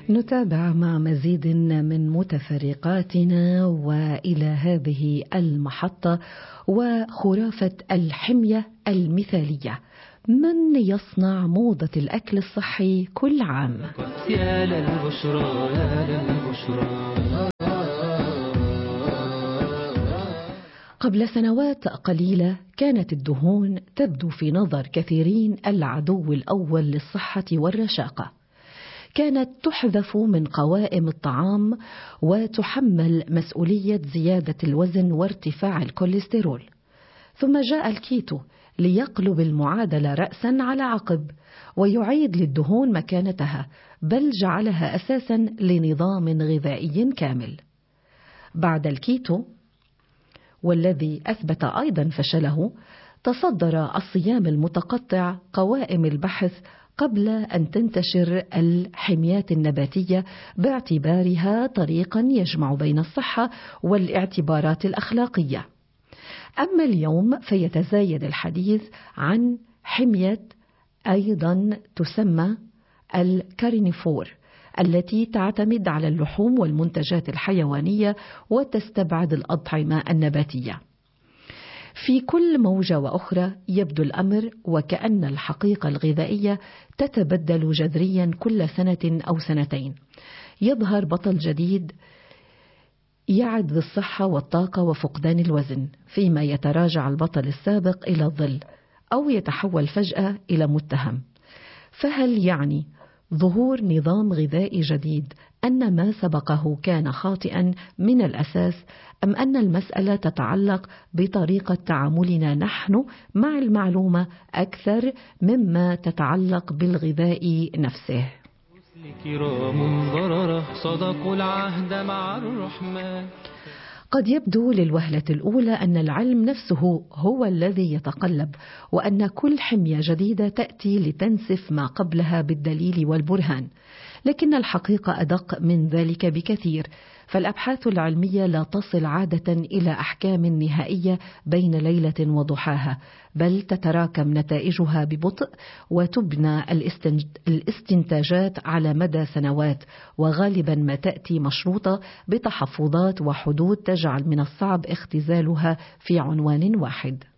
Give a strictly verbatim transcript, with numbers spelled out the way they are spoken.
نتابع مع مزيد من متفرقاتنا وإلى هذه المحطة وخرافة الحمية المثالية. من يصنع موضة الأكل الصحي كل عام؟ يا للبشرى يا للبشرى. قبل سنوات قليلة كانت الدهون تبدو في نظر كثيرين العدو الأول للصحة والرشاقة. كانت تحذف من قوائم الطعام وتحمل مسؤولية زيادة الوزن وارتفاع الكوليسترول. ثم جاء الكيتو ليقلب المعادلة رأسا على عقب ويعيد للدهون مكانتها، بل جعلها أساسا لنظام غذائي كامل. بعد الكيتو والذي أثبت أيضا فشله، تصدر الصيام المتقطع قوائم البحث قبل أن تنتشر الحميات النباتية باعتبارها طريقا يجمع بين الصحة والاعتبارات الأخلاقية. أما اليوم فيتزايد الحديث عن حمية أيضا تسمى الكارنيفور، التي تعتمد على اللحوم والمنتجات الحيوانية وتستبعد الأطعمة النباتية. في كل موجة وأخرى يبدو الأمر وكأن الحقيقة الغذائية تتبدل جذريا كل سنة أو سنتين. يظهر بطل جديد يعد بالصحة والطاقة وفقدان الوزن، فيما يتراجع البطل السابق إلى الظل أو يتحول فجأة إلى متهم. فهل يعني ظهور نظام غذائي جديد أن ما سبقه كان خاطئا من الأساس، أم أن المسألة تتعلق بطريقة تعاملنا نحن مع المعلومة أكثر مما تتعلق بالغذاء نفسه؟ كرام بررة صدقوا العهد مع الرحمن. قد يبدو للوهلة الأولى أن العلم نفسه هو الذي يتقلب، وأن كل حمية جديدة تأتي لتنسف ما قبلها بالدليل والبرهان، لكن الحقيقة أدق من ذلك بكثير. فالأبحاث العلمية لا تصل عادة إلى أحكام نهائية بين ليلة وضحاها، بل تتراكم نتائجها ببطء وتبنى الاستنتاجات على مدى سنوات، وغالبا ما تأتي مشروطة بتحفظات وحدود تجعل من الصعب اختزالها في عنوان واحد.